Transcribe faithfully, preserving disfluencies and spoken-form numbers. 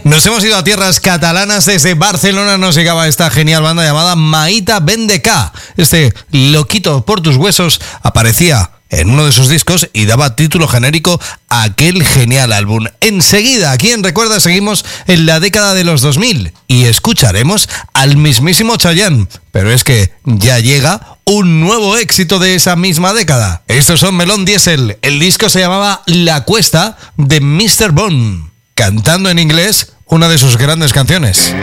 Nos hemos ido a tierras catalanas. Desde Barcelona nos llegaba esta genial banda llamada Maita Bendeka. Este loquito por tus huesos aparecía en uno de sus discos y daba título genérico a aquel genial álbum. Enseguida, aquí en Recuerda, seguimos en la década de los dos mil y escucharemos al mismísimo Chayanne. Pero es que ya llega un nuevo éxito de esa misma década. Estos son Melón Diesel. El disco se llamaba La Cuesta, de míster Bond, cantando en inglés una de sus grandes canciones.